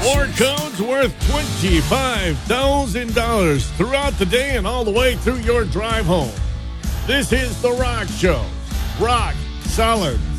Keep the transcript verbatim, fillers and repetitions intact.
Four codes worth twenty-five thousand dollars throughout the day and all the way through your drive home. This is The Rock Show. Rock solid.